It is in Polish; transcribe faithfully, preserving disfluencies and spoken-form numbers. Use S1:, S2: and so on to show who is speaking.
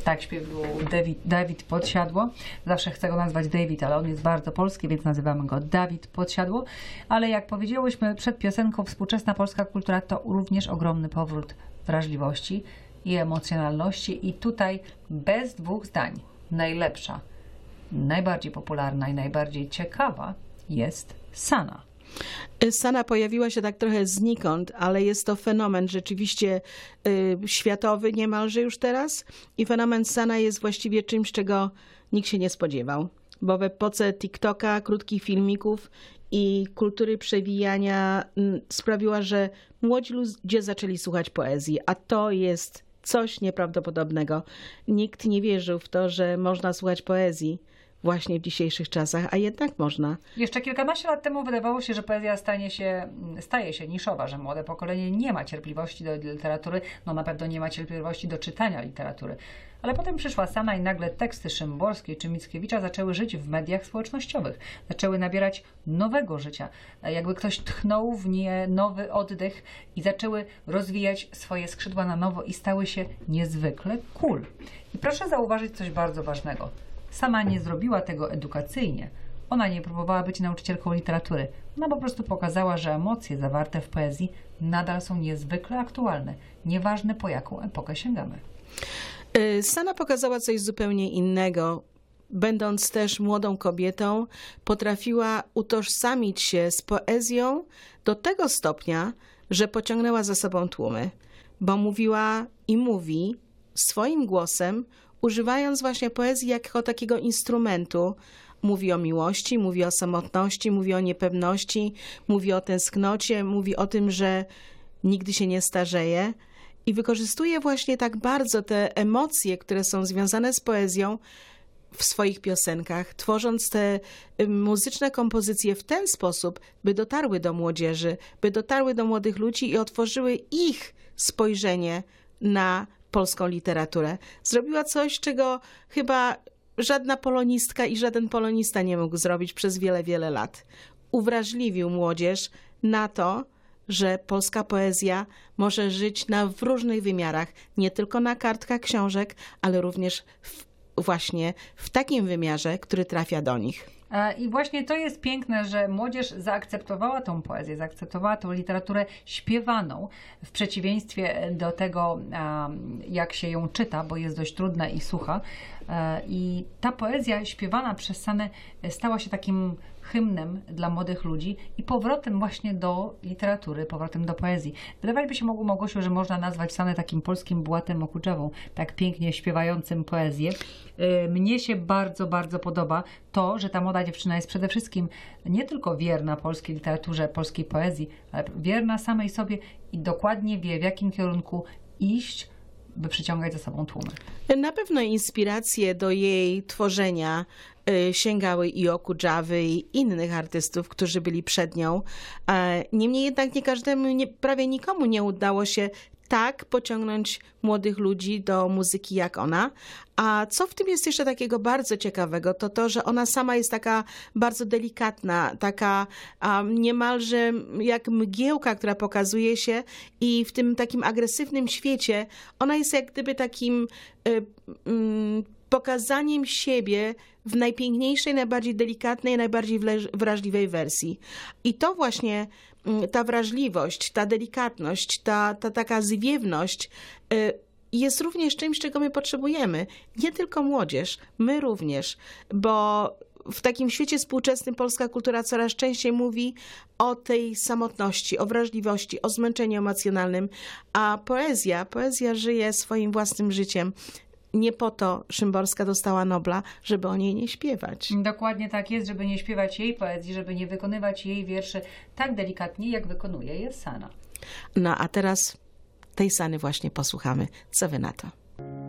S1: Tak śpiewał David, Dawid Podsiadło. Zawsze chcę go nazwać David, ale on jest bardzo polski, więc nazywamy go Dawid Podsiadło. Ale jak powiedziałyśmy przed piosenką, współczesna polska kultura to również ogromny powrót wrażliwości i emocjonalności. I tutaj bez dwóch zdań najlepsza, najbardziej popularna i najbardziej ciekawa jest Sana.
S2: Sana pojawiła się tak trochę znikąd, ale jest to fenomen rzeczywiście y, światowy niemalże już teraz i fenomen Sana jest właściwie czymś, czego nikt się nie spodziewał, bo w epoce TikToka, krótkich filmików i kultury przewijania y, sprawiła, że młodzi ludzie zaczęli słuchać poezji, a to jest coś nieprawdopodobnego. Nikt nie wierzył w to, że można słuchać poezji właśnie w dzisiejszych czasach, a jednak można.
S1: Jeszcze kilkanaście lat temu wydawało się, że poezja stanie się, staje się niszowa, że młode pokolenie nie ma cierpliwości do literatury, no na pewno nie ma cierpliwości do czytania literatury. Ale potem przyszła Sana i nagle teksty Szymborskiej czy Mickiewicza zaczęły żyć w mediach społecznościowych. Zaczęły nabierać nowego życia. Jakby ktoś tchnął w nie nowy oddech i zaczęły rozwijać swoje skrzydła na nowo i stały się niezwykle cool. I proszę zauważyć coś bardzo ważnego. Sama nie zrobiła tego edukacyjnie. Ona nie próbowała być nauczycielką literatury. Ona po prostu pokazała, że emocje zawarte w poezji nadal są niezwykle aktualne. Nieważne, po jaką epokę sięgamy.
S2: Sana pokazała coś zupełnie innego. Będąc też młodą kobietą, potrafiła utożsamić się z poezją do tego stopnia, że pociągnęła za sobą tłumy. Bo mówiła i mówi swoim głosem, używając właśnie poezji jako takiego instrumentu. Mówi o miłości, mówi o samotności, mówi o niepewności, mówi o tęsknocie, mówi o tym, że nigdy się nie starzeje i wykorzystuje właśnie tak bardzo te emocje, które są związane z poezją w swoich piosenkach, tworząc te muzyczne kompozycje w ten sposób, by dotarły do młodzieży, by dotarły do młodych ludzi i otworzyły ich spojrzenie na polską literaturę. Zrobiła coś, czego chyba żadna polonistka i żaden polonista nie mógł zrobić przez wiele, wiele lat. Uwrażliwił młodzież na to, że polska poezja może żyć na, w różnych wymiarach, nie tylko na kartkach książek, ale również w, właśnie w takim wymiarze, który trafia do nich.
S1: I właśnie to jest piękne, że młodzież zaakceptowała tą poezję, zaakceptowała tą literaturę śpiewaną, w przeciwieństwie do tego, jak się ją czyta, bo jest dość trudna i sucha. I ta poezja śpiewana przez Sanę stała się takim hymnem dla młodych ludzi i powrotem właśnie do literatury, powrotem do poezji. Wydawać by się mogło, Małgosiu, że można nazwać Sanę takim polskim Bułatem Okuczawą, tak pięknie śpiewającym poezję. Mnie się bardzo, bardzo podoba to, że ta młoda dziewczyna jest przede wszystkim nie tylko wierna polskiej literaturze, polskiej poezji, ale wierna samej sobie i dokładnie wie, w jakim kierunku iść, by przyciągać za sobą tłumy.
S2: Na pewno inspiracje do jej tworzenia sięgały i Okudżawy i innych artystów, którzy byli przed nią. Niemniej jednak nie każdemu, nie, prawie nikomu nie udało się tak pociągnąć młodych ludzi do muzyki jak ona. A co w tym jest jeszcze takiego bardzo ciekawego, to to, że ona sama jest taka bardzo delikatna, taka um, niemalże jak mgiełka, która pokazuje się i w tym takim agresywnym świecie ona jest jak gdyby takim y, y, pokazaniem siebie w najpiękniejszej, najbardziej delikatnej, najbardziej wrażliwej wersji. I to właśnie ta wrażliwość, ta delikatność, ta, ta taka zwiewność jest również czymś, czego my potrzebujemy. Nie tylko młodzież, my również, bo w takim świecie współczesnym polska kultura coraz częściej mówi o tej samotności, o wrażliwości, o zmęczeniu emocjonalnym, a poezja, poezja żyje swoim własnym życiem. Nie po to Szymborska dostała Nobla, żeby o niej nie śpiewać.
S1: Dokładnie tak jest, żeby nie śpiewać jej poezji, żeby nie wykonywać jej wierszy tak delikatnie, jak wykonuje je Sana.
S2: No a teraz tej Sany właśnie posłuchamy. Co wy na to?